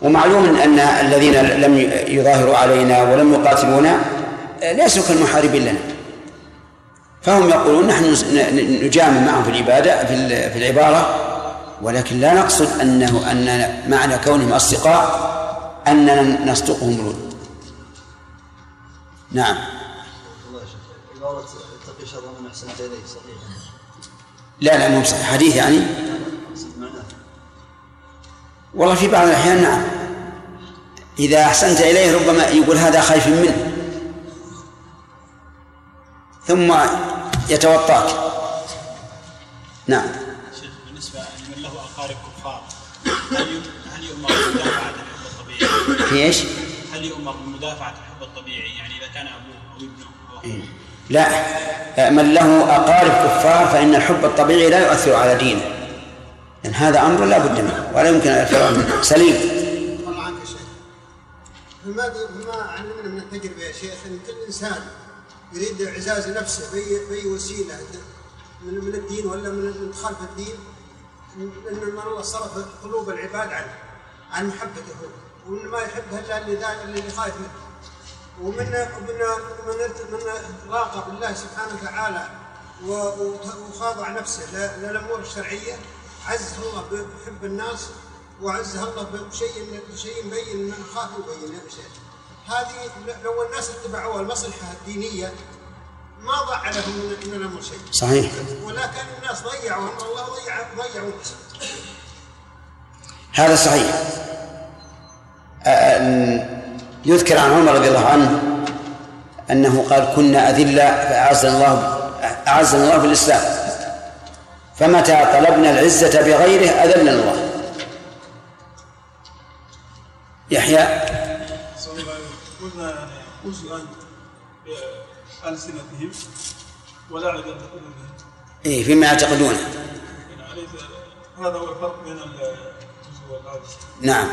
ومعلوم أن الذين لم يظاهروا علينا ولم يقاتلونا ليسوا كالمحاربين لنا، فهم يقولون نحن نجامل معهم في العبادة في العبارة، ولكن لا نقصد أن معنى كونهم أصدقاء أننا نصدقهم الود. نعم. عبارة اتقي شر من أحسنت إليه صحيح؟ لا مو صحيح، حديث يعني. والله في بعض الأحيان نعم، إذا أحسنت إليه ربما يقول هذا خايف منه ثم يتوطاك. نعم. شيخ بالنسبة لمن له أقارب كفار هل يؤمر بمدافعة الحب الطبيعي؟ في إيش؟ هل يؤمر بمدافعة الحب الطبيعي يعني إذا كان أبوه أو ابنه أو أخوه؟ لا، من له أقارب كفار فإن الحب الطبيعي لا يؤثر على دينه، لأن هذا أمر لا بد منه ولا يمكن الفرار منه. سليم. الله عنك يا شيخ، فما علمنا من التجربة يا شيخ أن كل إنسان يريد إعزاز نفسه بأي وسيلة من الدين ولا من خلف الدين، أن الله صرف قلوب العباد عن محبته ومن ما يحبها إلا اللي خايف منه، ومن راقب الله سبحانه وتعالى وخاضع نفسه للأمور الشرعية، عزه الله بحب الناس وعزه الله بشيء مبين من خاف يبين شيء. هذه لو الناس اتبعوها المصلحة الدينية ما ضاع لهم من الأمر شيء. صحيح. ولكن الناس ضيعوا الله ضيعوا هذا صحيح. يذكر عن عمر رضي الله عنه أنه قال كنا أذلة فأعزنا الله بالإسلام، فمتى طلبنا العزة بغيره أذلنا الله. يحيى. قلنا أزغا بألسنتهم ولا عدد قلوبهم. إيه فيما يعتقدونه. يعني هذا هو الفرق بين الجزء والعدد. نعم.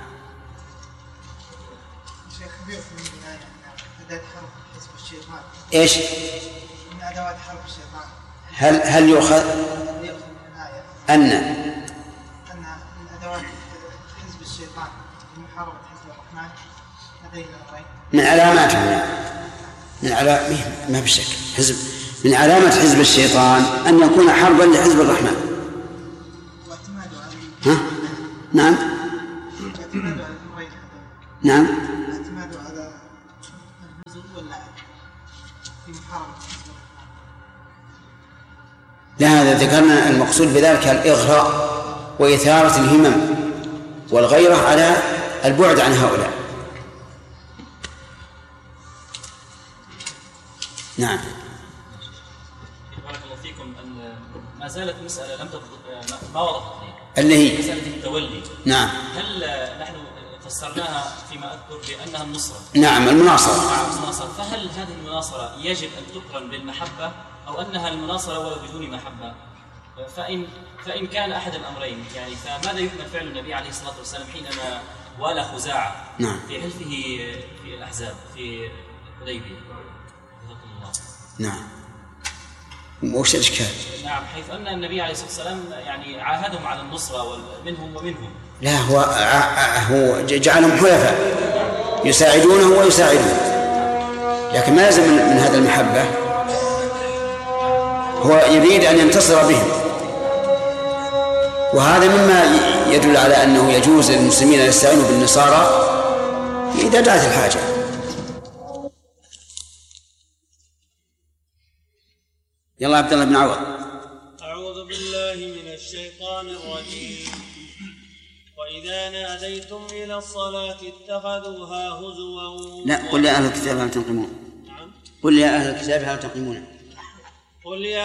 شيخ خبير من البداية أداة حرب حزب الشيطان. إيش؟ من أدوات حرب الشيطان. هل يؤخذ من الآية أن من أدوات حزب الشيطان محاربة حزب الرحمن هذين الأمرين من علاماته ما بشك من علامة حزب الشيطان أن يكون حربا لحزب الرحمن. واعتماده على نعم. واعتماده على الأمرين. نعم. واعتماده على الهزوم واللعب في محاربة حزب الرحمن. لا، هذا ذكرنا المقصود بذلك الإغراء وإثارة الهمم والغيرة على البعد عن هؤلاء. نعم. بارك الله فيكم. أن ما زالت مسألة ما وضحت لي، اللي هي مسألة التولي. نعم. هل نحن فسرناها فيما أذكر بأنها النصرة؟ نعم المناصرة. فهل هذه المناصرة يجب أن تقرن بالمحبة أو أنها المناصرة ولا بدون محبة؟ فإن كان أحد الأمرين يعني فماذا يحمل فعل النبي عليه الصلاة والسلام حينما والى خزاعة نعم. في حلفه في الأحزاب في حديبية؟ نعم. وش الإشكال؟ نعم، حيث أن النبي عليه الصلاة والسلام يعني عاهدهم على النصرة منهم ومنهم. لا، هو جعلهم حلفاء يساعدونه ويساعدون، لكن ما لازم من هذا المحبة، هو يريد أن ينتصر بهم، وهذا مما يدل على أنه يجوز للمسلمين أن يستعينوا بالنصارى إذا دعت الحاجة. يلا عبد الله بن عوض. أعوذ بالله من الشيطان الرجيم. وإذا ناديتم إلى الصلاة اتخذوها هزوا. لا، قل يا أهل الكتاب هل تنقمون. نعم. قل يا أهل الكتاب هل تنقمون. قل يا